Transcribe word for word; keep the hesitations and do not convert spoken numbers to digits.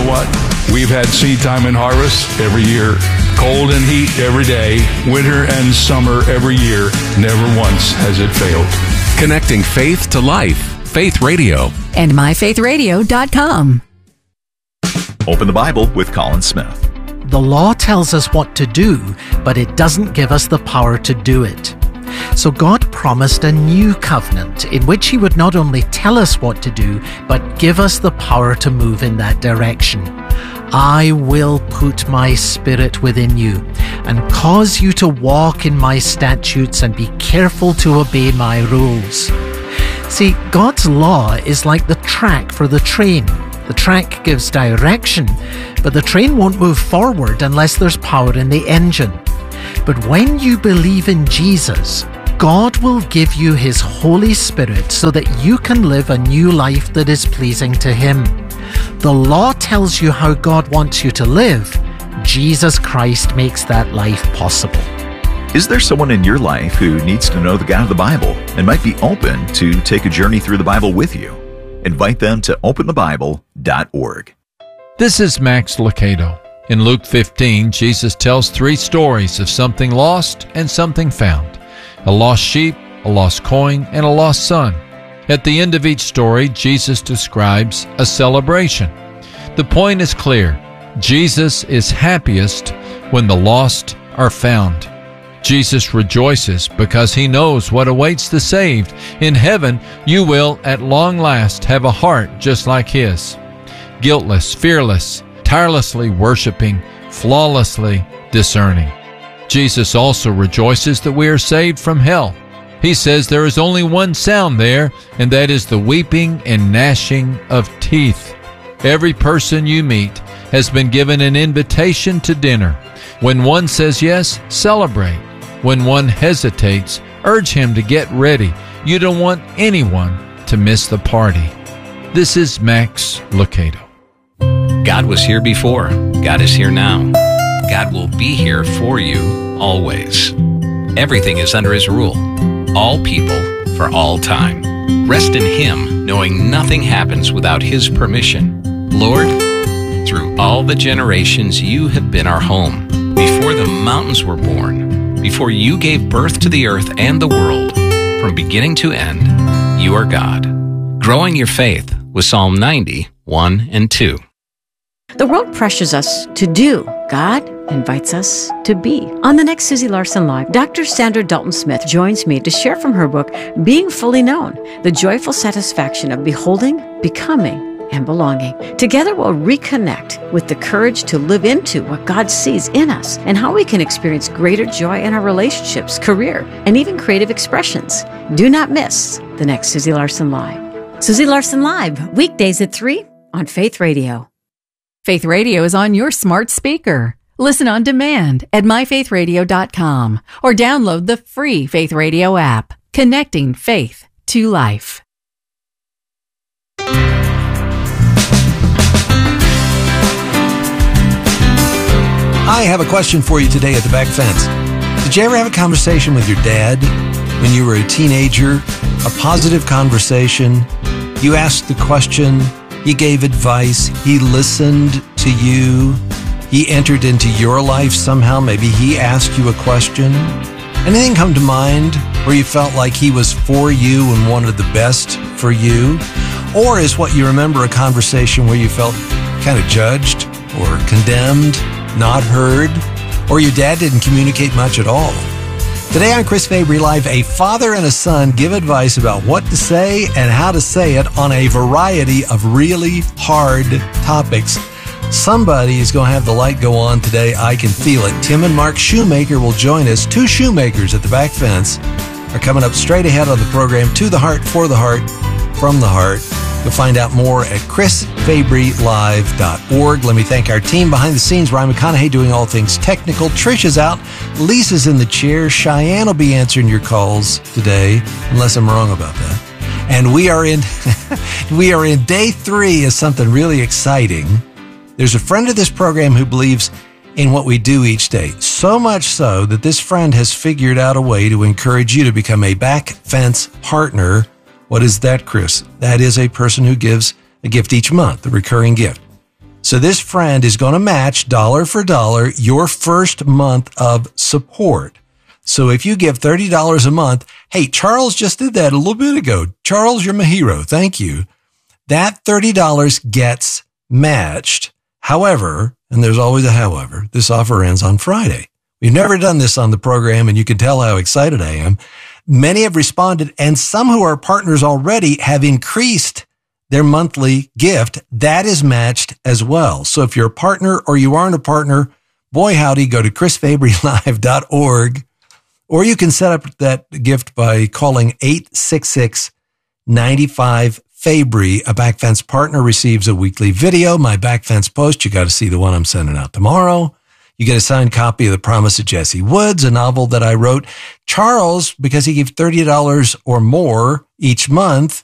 what? We've had seed time and harvest every year, cold and heat every day, winter and summer every year. Never once has it failed. Connecting faith to life. Faith Radio. And my faith radio dot com. Open the Bible with Colin Smith. The law tells us what to do, but it doesn't give us the power to do it. So God promised a new covenant in which He would not only tell us what to do, but give us the power to move in that direction. I will put my Spirit within you and cause you to walk in my statutes and be careful to obey my rules. See, God's law is like the track for the train. The track gives direction, but the train won't move forward unless there's power in the engine. But when you believe in Jesus, God will give you His Holy Spirit so that you can live a new life that is pleasing to Him. The law tells you how God wants you to live. Jesus Christ makes that life possible. Is there someone in your life who needs to know the God of the Bible and might be open to take a journey through the Bible with you? Invite them to open the bible dot org. This is Max Lucado. In Luke fifteen, Jesus tells three stories of something lost and something found. A lost sheep, a lost coin, and a lost son. At the end of each story, Jesus describes a celebration. The point is clear. Jesus is happiest when the lost are found. Jesus rejoices because He knows what awaits the saved. In heaven, you will at long last have a heart just like His. Guiltless, fearless, tirelessly worshiping, flawlessly discerning. Jesus also rejoices that we are saved from hell. He says there is only one sound there, and that is the weeping and gnashing of teeth. Every person you meet has been given an invitation to dinner. When one says yes, celebrate. When one hesitates, urge him to get ready. You don't want anyone to miss the party. This is Max Lucado. God was here before. God is here now. God will be here for you always. Everything is under His rule. All people for all time. Rest in Him, knowing nothing happens without His permission. Lord, through all the generations you have been our home. Before the mountains were born, before you gave birth to the earth and the world, from beginning to end, you are God. Growing your faith with Psalm ninety, one and two. The world pressures us to do. God invites us to be. On the next Susie Larson Live, Doctor Sandra Dalton Smith joins me to share from her book, Being Fully Known, the joyful satisfaction of beholding, becoming, and belonging. Together we'll reconnect with the courage to live into what God sees in us and how we can experience greater joy in our relationships, career, and even creative expressions. Do not miss the next Susie Larson Live. Susie Larson Live, weekdays at three on Faith Radio. Faith Radio is on your smart speaker. Listen on demand at my faith radio dot com or download the free Faith Radio app, connecting faith to life. I have a question for you today at the back fence. Did you ever have a conversation with your dad when you were a teenager? A positive conversation? You asked the question, he gave advice, he listened to you, he entered into your life somehow, maybe he asked you a question. Anything come to mind where you felt like he was for you and wanted the best for you? Or is what you remember a conversation where you felt kind of judged or condemned, not heard, or your dad didn't communicate much at all? Today on Chris Fabry Live, a father and a son give advice about what to say and how to say it on a variety of really hard topics. Somebody is going to have the light go on today. I can feel it. Tim and Mark Shoemaker will join us. Two shoemakers at the back fence are coming up straight ahead on the program. To the heart, for the heart, from the heart. You'll find out more at chris fabry live dot org. Let me thank our team behind the scenes. Ryan McConaughey doing all things technical. Trisha's out. Lisa's in the chair. Cheyenne will be answering your calls today, unless I'm wrong about that. And we are in we are in day three of something really exciting. There's a friend of this program who believes in what we do each day. So much so that this friend has figured out a way to encourage you to become a back fence partner. What is that, Chris? That is a person who gives a gift each month, a recurring gift. So this friend is going to match dollar for dollar your first month of support. So if you give thirty dollars a month, hey, Charles just did that a little bit ago. Charles, you're my hero. Thank you. That thirty dollars gets matched. However, and there's always a however, this offer ends on Friday. We've never done this on the program, and you can tell how excited I am. Many have responded, and some who are partners already have increased their monthly gift. That is matched as well. So if you're a partner or you aren't a partner, boy howdy, go to chris fabry live dot org, or you can set up that gift by calling eight six six, nine five, Fabry. A Back Fence partner receives a weekly video. My Back Fence post, you got to see the one I'm sending out tomorrow. You get a signed copy of The Promise of Jesse Woods, a novel that I wrote. Charles, because he gave thirty dollars or more each month,